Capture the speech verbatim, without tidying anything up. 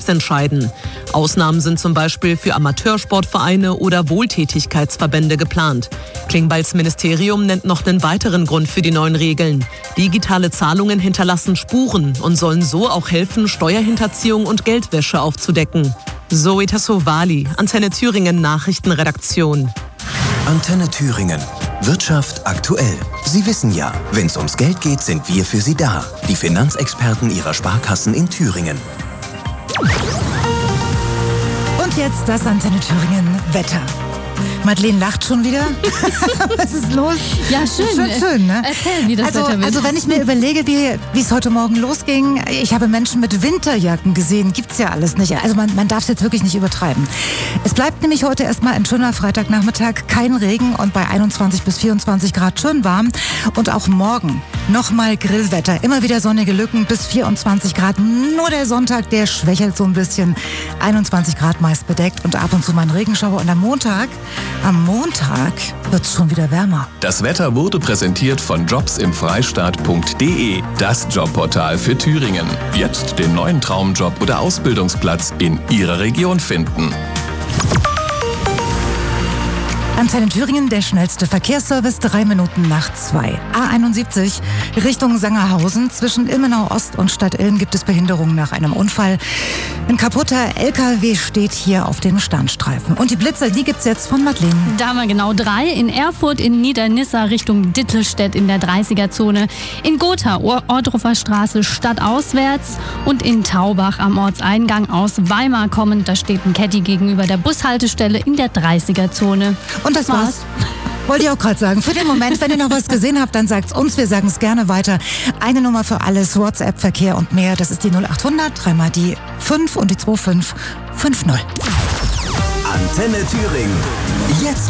selbst entscheiden. Ausnahmen sind zum Beispiel für Amateursportvereine oder Wohltätigkeitsverbände geplant. Klingbeils Ministerium nennt noch einen weiteren Grund für die neuen Regeln. Digitale Zahlungen hinterlassen Spuren und sollen so auch helfen, Steuerhinterziehung und Geldwäsche aufzudecken. Zoe Tassovali, Antenne Thüringen Nachrichtenredaktion. Antenne Thüringen. Wirtschaft aktuell. Sie wissen ja, wenn es ums Geld geht, sind wir für Sie da. Die Finanzexperten Ihrer Sparkassen in Thüringen. Und jetzt das Antenne Thüringen Wetter. Madeleine lacht schon wieder. Was ist los? Ja, schön. Schön, schön, ne? Erzähl, wie das also, Wetter wird. Also wenn ich mir überlege, wie wie es heute Morgen losging, ich habe Menschen mit Winterjacken gesehen, gibt's ja alles nicht. Also man, man darf es jetzt wirklich nicht übertreiben. Es bleibt nämlich heute erstmal ein schöner Freitagnachmittag, kein Regen und bei einundzwanzig bis vierundzwanzig Grad schön warm. Und auch morgen nochmal Grillwetter, immer wieder sonnige Lücken bis vierundzwanzig Grad. Nur der Sonntag, der schwächelt so ein bisschen. einundzwanzig Grad meist bedeckt und ab und zu mal ein Regenschauer. Und am Montag, am Montag wird's schon wieder wärmer. Das Wetter wurde präsentiert von jobs im freistaat punkt de, das Jobportal für Thüringen. Jetzt den neuen Traumjob oder Ausbildungsplatz in Ihrer Region finden. Antenne Thüringen, der schnellste Verkehrsservice, drei Minuten nach zwei. A einundsiebzig Richtung Sangerhausen. Zwischen Ilmenau Ost und Stadt Ilm gibt es Behinderungen nach einem Unfall. Ein kaputter L K W steht hier auf dem Standstreifen. Und die Blitzer, die gibt's jetzt von Madeleine. Da haben wir genau drei. In Erfurt, in Niedernissa Richtung Dittelstedt in der dreißiger-Zone. In Gotha, Ohrdruffer Straße stadtauswärts. Und in Taubach am Ortseingang aus Weimar kommend. Da steht ein Caddy gegenüber der Bushaltestelle in der dreißiger-Zone. Und das war's. Wollte ich auch gerade sagen. Für den Moment, wenn ihr noch was gesehen habt, dann sagt's uns. Wir sagen es gerne weiter. Eine Nummer für alles, WhatsApp, Verkehr und mehr. Das ist die null achthundert, dreimal die fünf und die zwei fünf fünf null. Antenne Thüringen. Jetzt